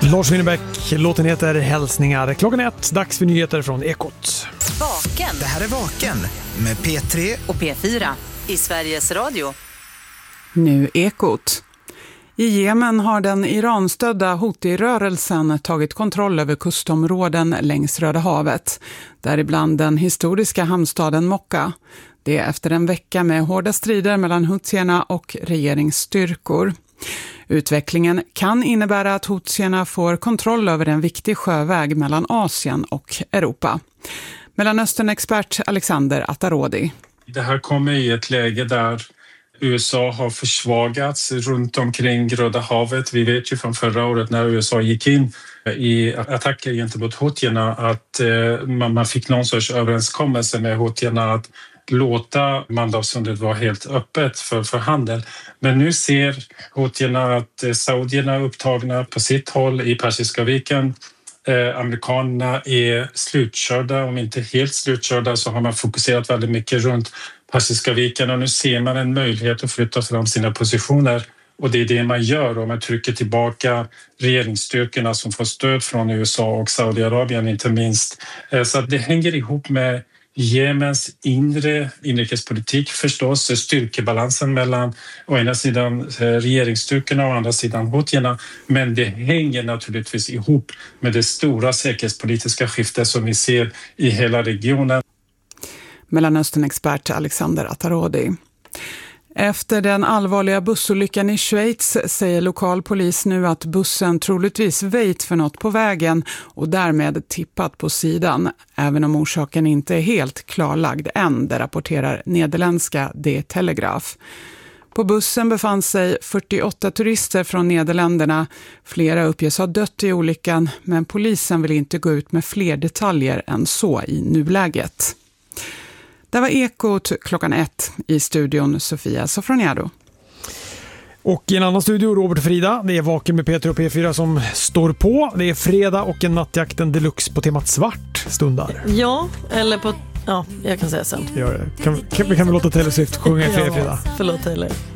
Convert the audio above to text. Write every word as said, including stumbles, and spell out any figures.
Lars Winnerbäck, låten heter Hälsningar. Klockan ett, dags för nyheter från Ekot. Vaken. Det här är Vaken med P tre och P fyra i Sveriges Radio. Nu Ekot. I Jemen har den Iranstödda Houthi-rörelsen tagit kontroll över kustområden längs Röda havet, däribland den historiska hamnstaden Mokka. Det är efter en vecka med hårda strider mellan Houthierna och regeringsstyrkor. Utvecklingen kan innebära att Houthierna får kontroll över en viktig sjöväg mellan Asien och Europa. Mellanöstern-expert Alexander Atarodi. Det här kommer i ett läge där U S A har försvagats runt omkring Röda havet. Vi vet ju från förra året när U S A gick in i attacker gentemot Houthierna att man fick någon sorts överenskommelse med Houthierna att låta Mandelsundet vara helt öppet för, för handel. Men nu ser Houthierna att saudierna är upptagna på sitt håll i Persiska viken. Eh, amerikanerna är slutkörda, om inte helt slutkörda så har man fokuserat väldigt mycket runt Persiska viken och nu ser man en möjlighet att flytta fram sina positioner och det är det man gör och man trycker tillbaka regeringsstyrkorna som får stöd från U S A och Saudiarabien inte minst. Eh, så att det hänger ihop med Jemens inre inrikespolitik förstås, styrkebalansen mellan å ena sidan regeringsstyrkorna och å andra sidan Houthierna, men det hänger naturligtvis ihop med det stora säkerhetspolitiska skiftet som vi ser i hela regionen. Mellanöstern-expert Alexander Atarodi. Efter den allvarliga bussolyckan i Schweiz säger lokal polis nu att bussen troligtvis väjt för något på vägen och därmed tippat på sidan, även om orsaken inte är helt klarlagd än, det rapporterar nederländska The Telegraph. På bussen befann sig fyrtioåtta turister från Nederländerna. Flera uppges ha dött i olyckan, men polisen vill inte gå ut med fler detaljer än så i nuläget. Det var Ekot klockan ett i studion Sofia Sofroniado. Och i en annan studio Robert och Frida. Det är Vaken med P tre och P fyra som står på. Det är fredag och en nattjakten deluxe på temat svart stundar. Ja, eller på... Ja, jag kan säga sen. Ja, kan, kan, vi kan väl låta Taylor Swift sjunga i fredag? Ja, förlåt Taylor.